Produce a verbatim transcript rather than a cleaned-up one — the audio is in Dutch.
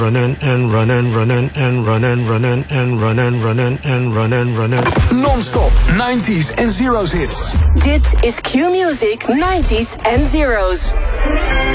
running and running, running and running, running and running, running and running, running. Non-stop nineties en zeros hits. Dit is Q-Music nineties en zeros.